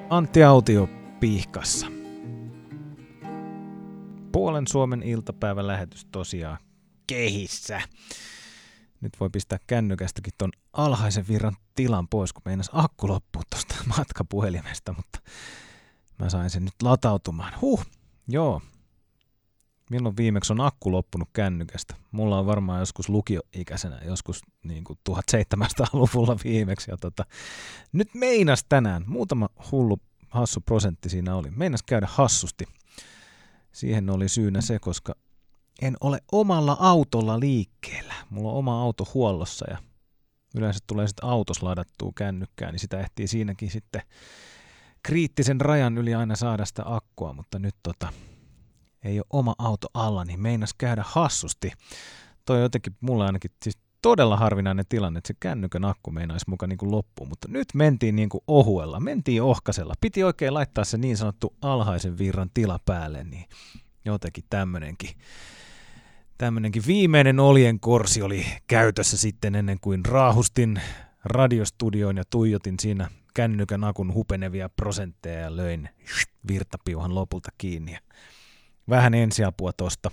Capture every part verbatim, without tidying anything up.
Antti Autio Pihkassa. Puolen Suomen iltapäivän lähetys tosiaan kehissä. Nyt voi pistää kännykästäkin ton alhaisen virran tilan pois, kun meinas akku loppuu tosta matkapuhelimesta, mutta mä sain sen nyt latautumaan. Huh, joo. Milloin viimeksi on akku loppunut kännykästä? Mulla on varmaan joskus lukioikäisenä, joskus niin kuin tuhatseitsemänsataaluvulla viimeksi. Ja tota, nyt meinas tänään, muutama hullu hassu prosentti siinä oli, meinas käydä hassusti. Siihen oli syynä se, koska en ole omalla autolla liikkeellä. Mulla on oma auto huollossa ja yleensä tulee sitten autos ladattua kännykkään, niin sitä ehtii siinäkin sitten kriittisen rajan yli aina saada sitä akkua, mutta nyt tota, ei ole oma auto alla, niin meinas käydä hassusti. Toi on jotenkin mulla ainakin siis todella harvinainen tilanne, että se kännykän akku meinaisi mukaan niin kuin loppuun, mutta nyt mentiin niin kuin ohuella, mentiin ohkasella. Piti oikein laittaa se niin sanottu alhaisen virran tila päälle, niin jotenkin tämmönenkin, tämmönenkin viimeinen oljenkorsi oli käytössä sitten ennen kuin raahustin radiostudioon ja tuijotin siinä kännykän akun hupenevia prosentteja ja löin virtapiuhan lopulta kiinni. Vähän ensiapua tosta,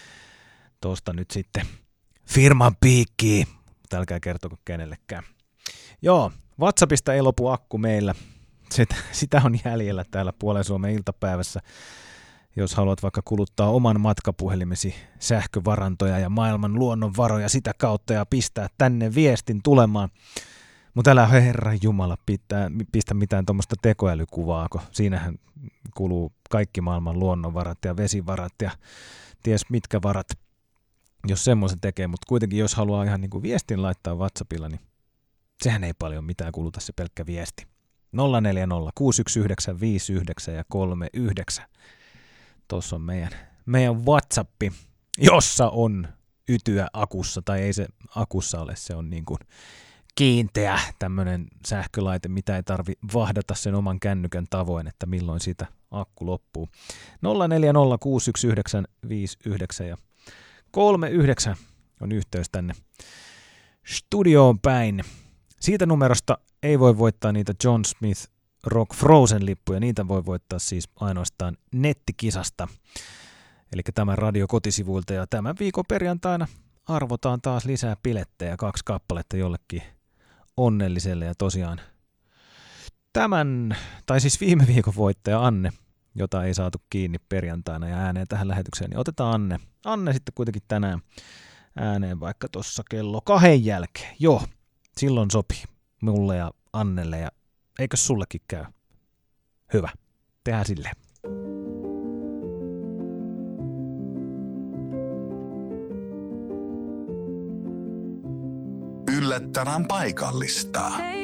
tosta nyt sitten firman piikkiin, mutta älkää kertoko kenellekään. Joo, WhatsAppista ei lopu akku meillä. Sitä, sitä on jäljellä täällä Puolen Suomen iltapäivässä. Jos haluat vaikka kuluttaa oman matkapuhelimesi sähkövarantoja ja maailman luonnonvaroja sitä kautta ja pistää tänne viestin tulemaan. Mutta älä herran jumala pitää, pistä mitään tuommoista tekoälykuvaa, kun siinähän kuluu kaikki maailman luonnonvarat ja vesivarat ja ties mitkä varat, jos semmoisen tekee. Mutta kuitenkin jos haluaa ihan niin kuin viestin laittaa WhatsAppilla, niin sehän ei paljon mitään kuluta se pelkkä viesti. nolla neljä nolla kuusi yksi yhdeksän viisi yhdeksän ja kolme yhdeksän. Tuossa on meidän, meidän WhatsAppi, jossa on ytyä akussa, tai ei se akussa ole, se on niin kuin kiinteä tämmöinen sähkölaite, mitä ei tarvi vahdata sen oman kännykän tavoin, että milloin siitä akku loppuu. nolla neljä nolla kuusi yksi yhdeksän viisi yhdeksän ja kolme yhdeksän on yhteys tänne studioon päin. Siitä numerosta ei voi voittaa niitä John Smith Rock Frozen-lippuja, niitä voi voittaa siis ainoastaan nettikisasta, eli tämän radio kotisivuilta, ja tämän viikon perjantaina arvotaan taas lisää bilettejä, kaksi kappaletta jollekin onnelliselle, ja tosiaan tämän, tai siis viime viikon voittaja Anne, jota ei saatu kiinni perjantaina ja ääneen tähän lähetykseen, niin otetaan Anne, Anne sitten kuitenkin tänään ääneen vaikka tuossa kello kahden jälkeen, joo, silloin sopii mulle ja Annelle, ja eikö sullekin käy? Hyvä. Tehdään silleen. Yllättävän paikallista.